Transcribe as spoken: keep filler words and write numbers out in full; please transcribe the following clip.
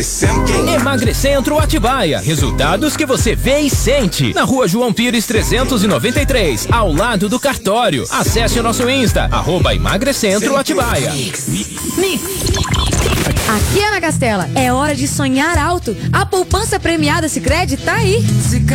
Emagrecentro Atibaia. Resultados que você vê e sente. Na rua João Pires trezentos e noventa e três, ao lado do cartório. Acesse o nosso Insta, arroba Emagrecentro Atibaia. Aqui é na Castela, é hora de sonhar alto. A poupança premiada Sicredi tá aí.